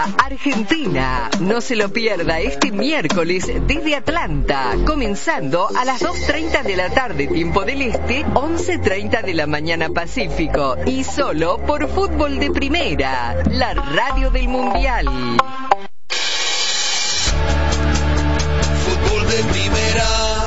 Argentina, no se lo pierda este miércoles desde Atlanta, comenzando a las 2:30 de la tarde, tiempo del este, 11:30 de la mañana Pacífico, y solo por Fútbol de Primera, la radio del Mundial. Fútbol de Primera.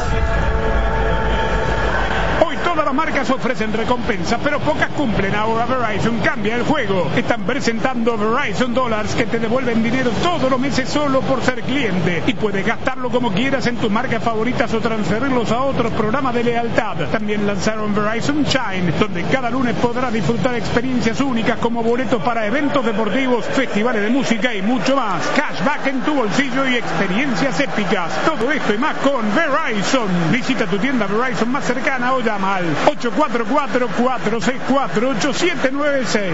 Todas las marcas ofrecen recompensas, pero pocas cumplen. Ahora Verizon cambia el juego. Están presentando Verizon Dollars que te devuelven dinero todos los meses solo por ser cliente. Y puedes gastarlo como quieras en tus marcas favoritas o transferirlos a otros programas de lealtad. También lanzaron Verizon Shine, donde cada lunes podrás disfrutar experiencias únicas como boletos para eventos deportivos, festivales de música y mucho más. Cashback en tu bolsillo y experiencias épicas. Todo esto y más con Verizon. Visita tu tienda Verizon más cercana o llama al 844-464-8796.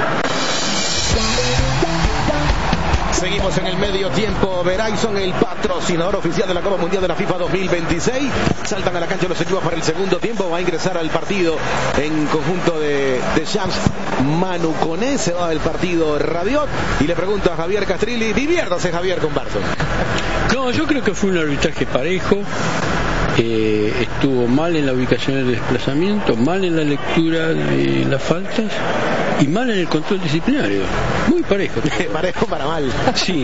Seguimos en el medio tiempo. Verizon, el patrocinador oficial de la Copa Mundial de la FIFA 2026. Saltan a la cancha los equipos para el segundo tiempo. Va a ingresar al partido en conjunto de Shams Manu Koné. Se va del partido Rabiot. Y le pregunta a Javier Castrilli. Diviértase, Javier, con Barton. No, yo creo que fue un arbitraje parejo. Estuvo mal en la ubicación del desplazamiento, mal en la lectura de las faltas y mal en el control disciplinario. Muy parejo. Parejo para mal. Sí.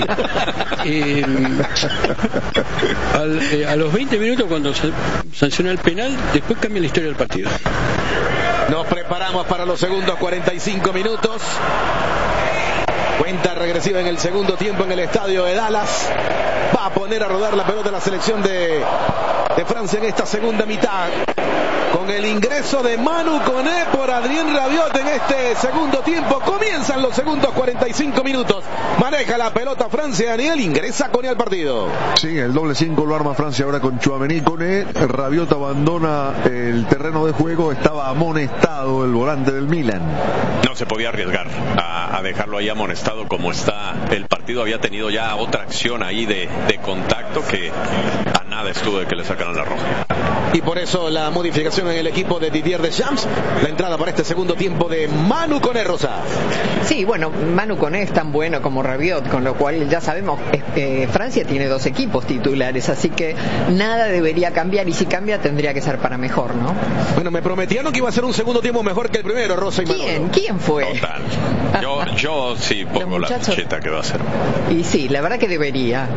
A los 20 minutos, cuando sanciona el penal, después cambia la historia del partido. Nos preparamos para los segundos 45 minutos. Cuenta regresiva en el segundo tiempo en el estadio de Dallas. Va a poner a rodar la pelota la selección de Francia en esta segunda mitad. Con el ingreso de Manu Koné por Adrien Rabiot en este segundo tiempo. Comienzan los segundos 45 minutos. Maneja la pelota Francia. Daniel, ingresa Koné al partido. Sí, el doble 5 lo arma Francia ahora con Tchouaméni. Koné. Rabiot abandona el terreno de juego. Estaba amonestado el volante del Milan. No se podía arriesgar a dejarlo ahí amonestado como está el partido. Había tenido ya otra acción ahí de contacto que a nada estuvo de que le sacaran la roja. Y por eso la modificación en el equipo de Didier Deschamps. La entrada para este segundo tiempo de Manu Koné, Rosa. Sí, bueno, Manu Koné es tan bueno como Rabiot, con lo cual ya sabemos, Francia tiene dos equipos titulares, así que nada debería cambiar, y si cambia tendría que ser para mejor, ¿no? Bueno, me prometieron que iba a ser un segundo tiempo mejor que el primero, Rosa y Manolo. ¿Quién fue? Total. Yo sí pongo la ficheta que va a ser. Y sí, la verdad que debería.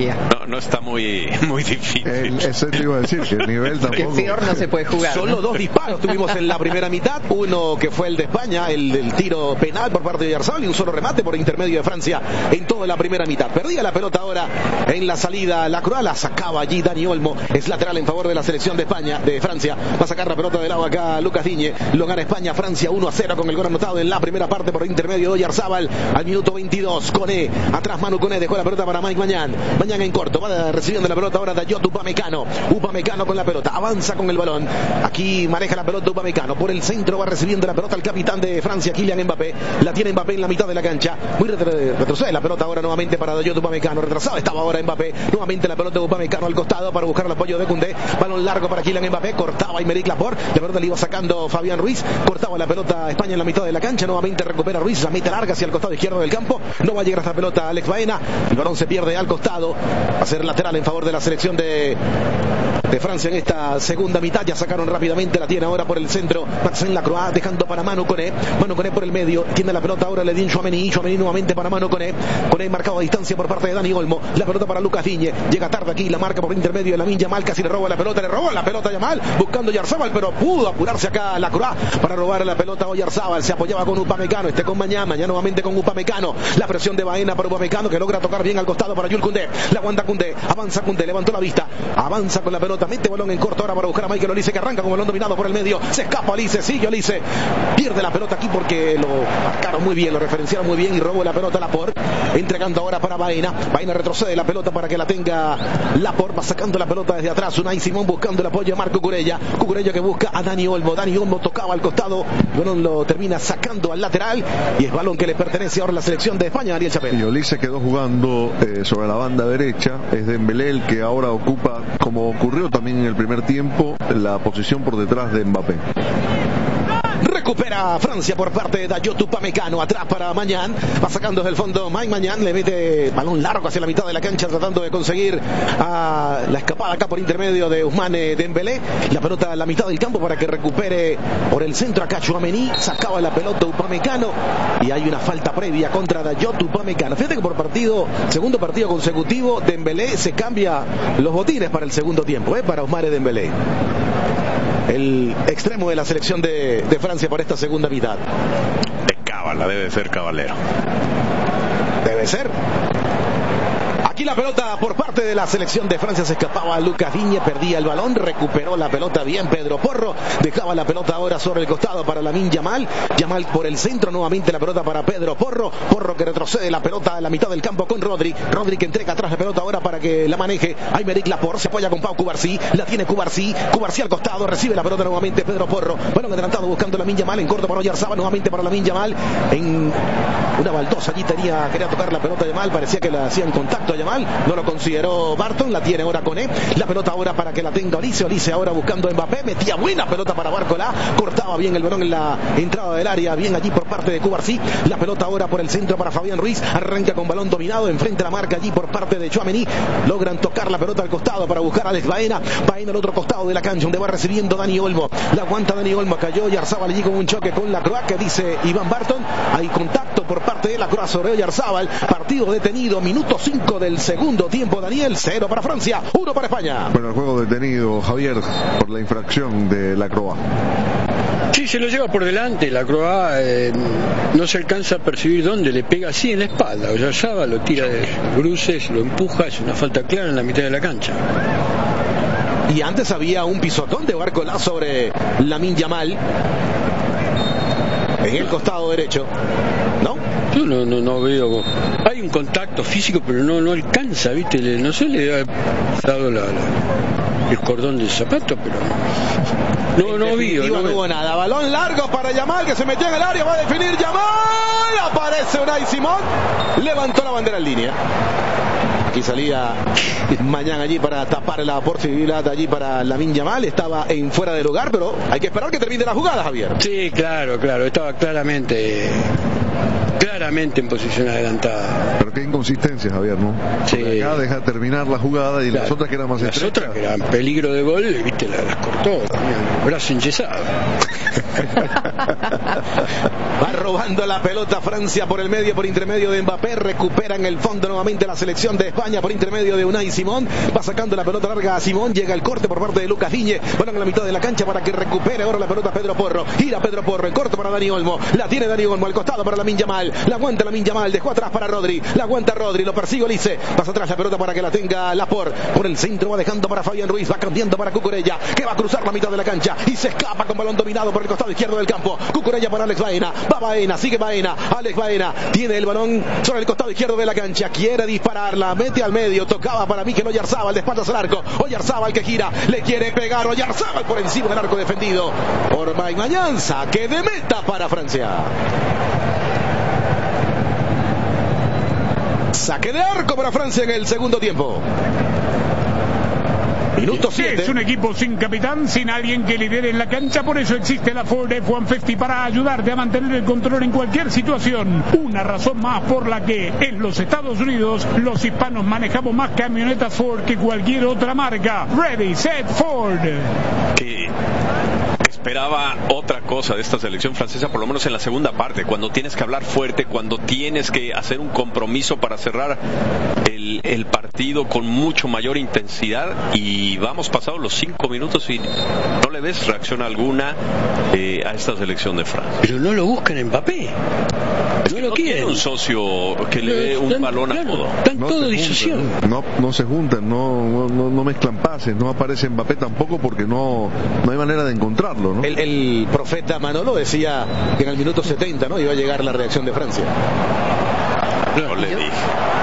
No está muy difícil. Eso te iba a decir, que el nivel tampoco. Que peor no se puede jugar. Solo dos disparos tuvimos en la primera mitad. Uno que fue el de España, el tiro penal por parte de Oyarzabal, y un solo remate por intermedio de Francia en toda la primera mitad. Perdía la pelota ahora en la salida. La Croa la sacaba allí Dani Olmo. Es lateral en favor de la selección de España, de Francia. Va a sacar la pelota del agua acá Lucas Digne. Lo gana España. Francia 1-0 con el gol anotado en la primera parte por intermedio de Oyarzabal al minuto 22. Koné, atrás Manu Koné, dejó la pelota para Mike Mañán. Mañán en corto, va recibiendo la pelota ahora Dayot Upamecano. Upamecano con la pelota, avanza con el balón. Aquí maneja la pelota Upamecano. Por el centro va recibiendo la pelota el capitán de Francia, Kylian Mbappé. La tiene Mbappé en la mitad de la cancha. Muy retrocede la pelota ahora nuevamente para Dayot Upamecano. Retrasado estaba ahora Mbappé. Nuevamente la pelota de Upamecano al costado para buscar el apoyo de Koundé. Balón largo para Kylian Mbappé. Cortaba Aymeric Laporte. La pelota le iba sacando Fabián Ruiz. Cortaba la pelota España en la mitad de la cancha. Nuevamente recupera Ruiz. La mete larga hacia el costado izquierdo del campo. No va a llegar esta pelota Alex Baena. El balón se pierde al costado. Va a ser lateral en favor de la selección de Francia en esta segunda mitad. Ya sacaron rápidamente, la tiene ahora por el centro Maxence Lacroix, dejando para Manu Koné. Manu Koné por el medio, tiene la pelota ahora le di Tchouaméni nuevamente para Manu Koné. Koné marcado a distancia por parte de Dani Olmo. La pelota para Lucas Digne, llega tarde aquí, la marca por intermedio de Lamine Yamal, casi le robó la pelota Yamal, buscando Oyarzabal, pero pudo apurarse acá Lacroix para robar la pelota a Oyarzabal. Se apoyaba con Upamecano, con Mañán nuevamente con Upamecano. La presión de Baena para Upamecano, que logra tocar bien al costado para Jules Koundé. La aguanta Koundé, avanza Koundé, levantó la vista, avanza con la pelota, mete balón en corto ahora para buscar a Michael Olise, que arranca con balón dominado por el medio. Se escapa Olise, sigue Olise, pierde la pelota aquí porque lo marcaron muy bien, lo referenciaron muy bien y robó la pelota Laporte, entregando ahora para Baena. Baena retrocede la pelota para que la tenga Laporte, va sacando la pelota desde atrás. Unai Simón buscando el apoyo de Marco Cucurella que busca a Dani Olmo. Dani Olmo tocaba al costado, el balón lo termina sacando al lateral y es balón que le pertenece ahora a la selección de España, Ariel Chapel. Y Olise quedó jugando sobre la banda derecha. Es Dembélé el que ahora ocupa, como ocurrió también en el primer tiempo, la posición por detrás de Mbappé. Recupera Francia por parte de Dayot Upamecano. Atrás para Mañán. Va sacando desde el fondo Mike Mañán. Le mete balón largo hacia la mitad de la cancha, tratando de conseguir la escapada acá por intermedio de Ousmane Dembélé. La pelota a la mitad del campo para que recupere por el centro acá Tchouaméni. Sacaba la pelota Upamecano. Y hay una falta previa contra Dayot Upamecano. Fíjate que por segundo partido consecutivo, Dembélé se cambia los botines para el segundo tiempo, para Ousmane Dembélé, el extremo de la selección de Francia por esta segunda mitad. De cábala, debe ser caballero. Debe ser. Aquí la pelota por parte de la selección de Francia. Se escapaba Lucas Digne, perdía el balón, recuperó la pelota bien Pedro Porro, dejaba la pelota ahora sobre el costado para Lamine Yamal. Yamal por el centro, nuevamente la pelota para Pedro Porro. Porro que retrocede la pelota a la mitad del campo con Rodri. Rodri que entrega atrás la pelota ahora para que la maneje Aymeric Laporte. Se apoya con Pau Cubarsí, la tiene Cubarsí al costado, recibe la pelota nuevamente Pedro Porro. Balón adelantado buscando Lamine Yamal, en corto para Oyarzabal, nuevamente para Lamine Yamal. En una baldosa allí quería tocar la pelota Yamal, parecía que le hacían contacto a Yamal, no lo consideró Barton, la tiene ahora Koné, la pelota ahora para que la tenga Olise ahora buscando a Mbappé, metía buena pelota para Barcola, cortaba bien el balón en la entrada del área, bien allí por parte de Cubarsí, la pelota ahora por el centro para Fabián Ruiz, arranca con balón dominado, enfrente la marca allí por parte de Tchouaméni, logran tocar la pelota al costado para buscar a Alex Baena al otro costado de la cancha, donde va recibiendo Dani Olmo, la aguanta Dani Olmo, cayó Oyarzabal allí con un choque con la Croa, que dice Iván Barton, hay contacto por parte de la Croa sobre Oyarzabal, partido detenido, minuto 5 del segundo tiempo, Daniel, 0 para Francia, 1 para España. Bueno, el juego detenido, Javier, por la infracción de la Croa. Sí, se lo lleva por delante, la Croa no se alcanza a percibir dónde, le pega así en la espalda, Oyarzabal lo tira de bruces, lo empuja, es una falta clara en la mitad de la cancha. Y antes había un pisotón de Barcola sobre Lamine Yamal en el costado derecho, ¿no? Yo no veo. Hay un contacto físico, pero no alcanza, ¿viste? No sé, le ha dado el cordón del zapato, pero no hubo nada. Balón largo para Yamal, que se metió en el área, va a definir Yamal. Aparece Unai Simón, levantó la bandera en línea. Aquí salía mañana allí para tapar la posibilidad allí para Lamine Yamal. Estaba en fuera de lugar, pero hay que esperar que termine la jugada, Javier. Sí, claro, estaba claramente en posición adelantada. Pero qué inconsistencia, Javier, ¿no? Sí. Porque acá deja terminar la jugada y claro, las otras que eran más estrechas. Las otras que eran peligro de gol, viste, las cortó, el brazo enyesado. Va robando la pelota Francia por el medio, por intermedio de Mbappé, recupera en el fondo nuevamente la selección de España por intermedio de Unai Simón, va sacando la pelota larga a Simón, llega el corte por parte de Lucas Digne, balón en la mitad de la cancha para que recupere ahora la pelota Pedro Porro, gira Pedro Porro, en corto para Dani Olmo, la tiene Dani Olmo, al costado para Lamine Yamal, la aguanta Lamine Yamal, dejó atrás para Rodri, la aguanta Rodri, lo persigue Olise, pasa atrás la pelota para que la tenga Laporte, por el centro va dejando para Fabián Ruiz, va cambiando para Cucurella, que va a cruzar la mitad de la cancha y se escapa con balón dominado por el costado izquierdo del campo, Cucurella para Alex Baena, va Baena, sigue Baena, Alex Baena, tiene el balón sobre el costado izquierdo de la cancha, quiere dispararla, mete al medio, tocaba para Mikel Oyarzabal, de espaldas al arco, Oyarzabal que gira, le quiere pegar, Oyarzabal por encima del arco defendido por Mike Mañán, saque de meta para Francia. Saque de arco para Francia en el segundo tiempo. Minuto 7. Es un equipo sin capitán, sin alguien que lidere en la cancha, por eso existe la Ford F-150 para ayudarte a mantener el control en cualquier situación. Una razón más por la que en los Estados Unidos los hispanos manejamos más camionetas Ford que cualquier otra marca. Ready, set, Ford. Que esperaba otra cosa de esta selección francesa, por lo menos en la segunda parte, cuando tienes que hablar fuerte, cuando tienes que hacer un compromiso para cerrar el partido con mucho mayor intensidad, y vamos pasados los 5 minutos y no le ves reacción alguna a esta selección de Francia. Pero no lo buscan en Mbappé, no lo quieren. Tiene un socio que le dé un balón a todo. Están todos disociados. No se juntan, no mezclan pases, no aparece Mbappé tampoco porque no hay manera de encontrarlo, ¿no? El profeta Manolo decía que en el minuto 70, ¿no?, iba a llegar la reacción de Francia. No le dije.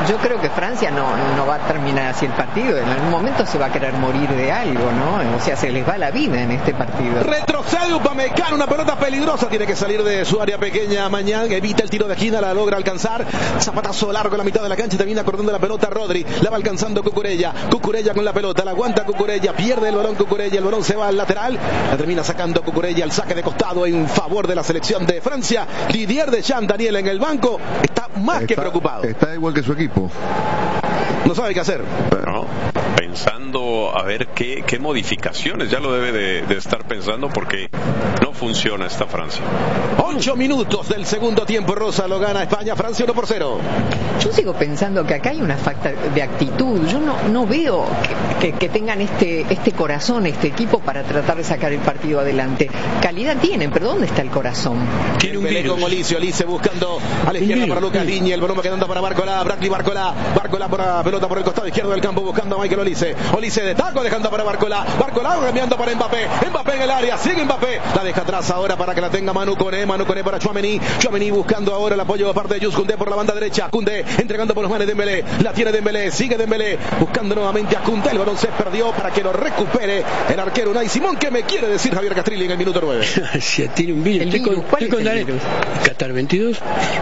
yo creo que Francia no va a terminar así el partido. En algún momento se va a querer morir de algo, ¿no? O sea, se les va la vida en este partido. Retrocede Upamecano, una pelota peligrosa, tiene que salir de su área pequeña Mañán, evita el tiro de esquina, la logra alcanzar, zapatazo largo en la mitad de la cancha, termina cortando la pelota Rodri, la va alcanzando Cucurella con la pelota, la aguanta Cucurella, pierde el balón Cucurella, el balón se va al lateral, la termina sacando Cucurella, el saque de costado en favor de la selección de Francia. Didier Deschamps, Daniel, en el banco, está más que preocupado. Está igual que su equipo. No sabe qué hacer. Bueno, pensando a ver qué modificaciones, ya lo debe de estar pensando porque no funciona esta Francia. 8 minutos del segundo tiempo, Rosa, lo gana España, Francia 1-0. Yo sigo pensando que acá hay una falta de actitud. Yo no veo que tengan este corazón, este equipo, para tratar de sacar el partido adelante. Calidad tienen, pero ¿dónde está el corazón? Tiene un virus. Con Olise buscando a la izquierda para Lucas Digne, el balón va quedando para Barcola, Bradley Barcola por la pelota por el costado izquierdo del campo buscando a Michael Olise de taco dejando para Barcola cambiando para Mbappé en el área, sigue Mbappé, la deja atrás ahora para que la tenga Manu Koné para Tchouaméni buscando ahora el apoyo de parte de Jules Koundé por la banda derecha, Koundé entregando por los manos de Dembélé, la tiene Dembélé, sigue Dembélé buscando nuevamente a Koundé, el balón se perdió para que lo recupere el arquero Unai Simón. ¿Qué me quiere decir Javier Castrilli en el minuto 9? Si tiene un virus. ¿Cuál es el virus? Qatar 22.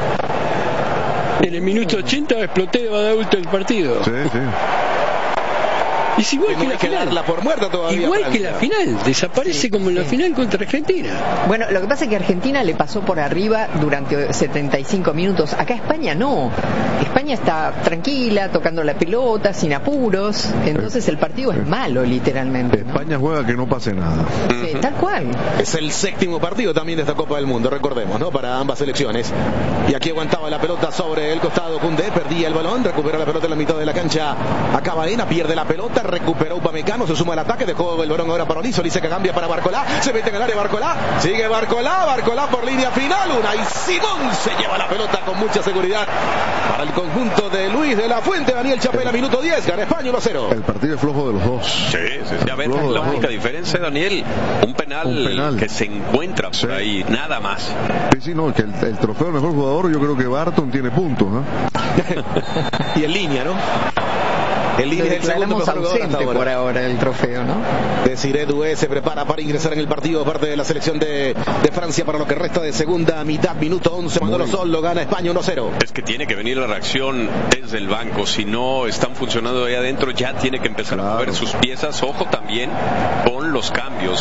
En el minuto 80 exploté de adulto el partido. Sí. Es igual que la final. Por muerta todavía, igual Francia. que la final, desaparece como en la final contra Argentina. Bueno, lo que pasa es que Argentina le pasó por arriba durante 75 minutos. Acá España no. España está tranquila, tocando la pelota, sin apuros. Entonces el partido es malo, literalmente, ¿no? España juega que no pase nada. Sí, tal cual. Es el séptimo partido también de esta Copa del Mundo, recordemos, ¿no? Para ambas selecciones. Y aquí aguantaba la pelota sobre el costado Koundé, perdía el balón, recupera la pelota en la mitad de la cancha. Acá Baena, pierde la pelota, recuperó Upamecano, se suma al ataque, dejó el balón ahora para Olise que cambia para Barcola, se mete en el área Barcola, sigue Barcola por línea final, Unai Simón se lleva la pelota con mucha seguridad para el conjunto de Luis de la Fuente. Daniel Chapela, minuto 10, gana España 1-0. El partido es flojo de los dos. Sí. A ver, la única diferencia, Daniel, un penal que se encuentra por ahí, nada más. Sí, no, que el trofeo de mejor jugador, yo creo que Barton tiene puntos, ¿no? Y en línea, ¿no? El líder del segundo mejor ausente por ahora el trofeo, ¿no? Desiré Doué se prepara para ingresar en el partido, parte de la selección de Francia para lo que resta de segunda mitad, minuto 11, Manolo Sol, lo gana España 1-0. Es que tiene que venir la reacción desde el banco, si no están funcionando ahí adentro, ya tiene que empezar a mover sus piezas, ojo también con los cambios,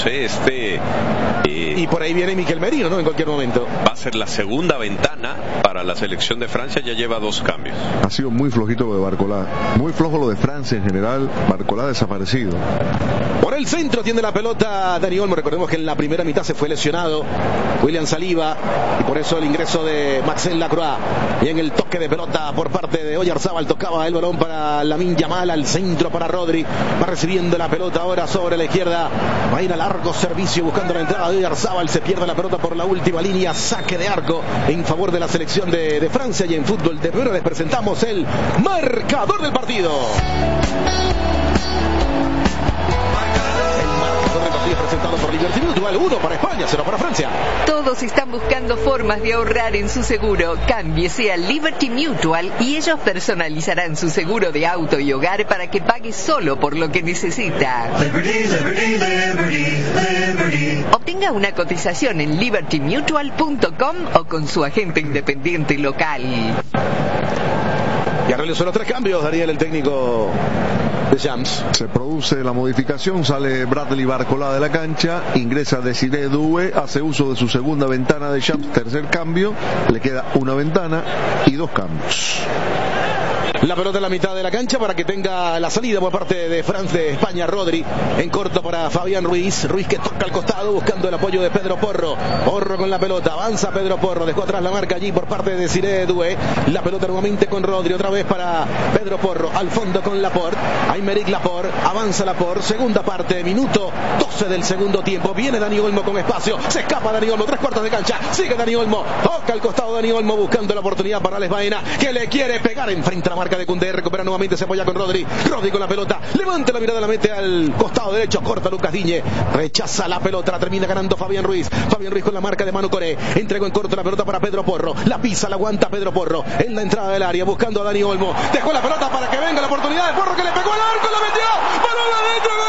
y por ahí viene Miquel Merino, ¿no? En cualquier momento. Va a ser la segunda ventana para la selección de Francia, ya lleva 2 cambios. Ha sido muy flojito lo de Barcola, muy flojo lo de Francia en general. Barcola desaparecido. Por el centro tiene la pelota Dani Olmo. Recordemos que en la primera mitad se fue lesionado William Saliba y por eso el ingreso de Maxence Lacroix. Y en el toque de pelota por parte de Oyarzábal tocaba el balón para Lamine Yamal, al centro para Rodri. Va recibiendo la pelota ahora sobre la izquierda. Va a ir a largo servicio buscando la entrada de Oyarzábal. Se pierde la pelota por la última línea. Saque de arco en favor de la selección de Francia. Y en fútbol de primero les presentamos el marcador del partido. Presentado por Liberty Mutual, 1 para España, 0 para Francia. Todos están buscando formas de ahorrar en su seguro. Cámbiese a Liberty Mutual y ellos personalizarán su seguro de auto y hogar para que pague solo por lo que necesita. Obtenga una cotización en libertymutual.com o con su agente independiente local. Ya realizó los 3 cambios, Daniel, el técnico de Shams. Se produce la modificación, sale Bradley Barcola de la cancha, ingresa Desiré Doué, hace uso de su segunda ventana de Shams, tercer cambio, le queda una ventana y 2 cambios. La pelota en la mitad de la cancha para que tenga la salida por parte de Francia, de España, Rodri. En corto para Fabián Ruiz. Ruiz que toca al costado buscando el apoyo de Pedro Porro. Porro con la pelota. Avanza Pedro Porro. Dejó atrás la marca allí por parte de Desiré Doué. La pelota nuevamente con Rodri. Otra vez para Pedro Porro. Al fondo con Laporte. Aymeric Laporte. Avanza Laporte. Segunda parte. Minuto 12 del segundo tiempo. Viene Dani Olmo con espacio. Se escapa Dani Olmo. 3/4 de cancha. Sigue Dani Olmo. Toca al costado Dani Olmo buscando la oportunidad para Alex Baena, que le quiere pegar. Enfrenta la marca marca de Koundé, recupera nuevamente, se apoya con Rodri con la pelota, levanta la mirada, la mete al costado derecho, corta Lucas Digne, rechaza la pelota, la termina ganando Fabián Ruiz con la marca de Manu Coré, entregó en corto la pelota para Pedro Porro, la pisa, la aguanta Pedro Porro, en la entrada del área, buscando a Dani Olmo, dejó la pelota para que venga la oportunidad de Porro, que le pegó al arco, la metió, balón adentro.